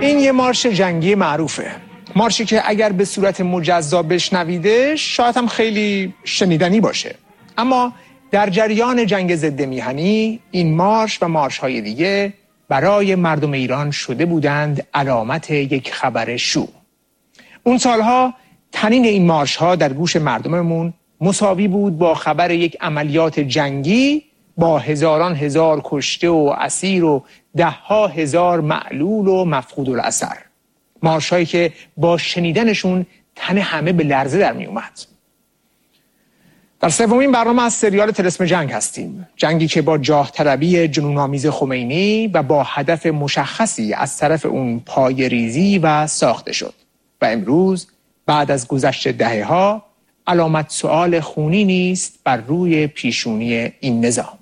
این یه مارش جنگی معروفه، مارشی که اگر به صورت مجزا بشنویدش شاید هم خیلی شنیدنی باشه، اما در جریان جنگ ضد میهنی این مارش و مارش‌های دیگه برای مردم ایران شده بودند علامت یک خبر شوم. اون سالها طنین این مارش‌ها در گوش مردممون مساوی بود با خبر یک عملیات جنگی با هزاران هزار کشته و اسیر و ده‌ها هزار معلول و مفقود الاثر. مارش‌هایی که با شنیدنشون تن همه به لرزه در می اومد. در سومین برنامه از سریال طلسم جنگ هستیم، جنگی که با جاه طلبی جنون‌آمیز خمینی و با هدف مشخصی از طرف اون پایه‌ریزی و ساخته شد و امروز بعد از گذشت دهه‌ها علامت سؤال خونی نیست بر روی پیشونی این نظام.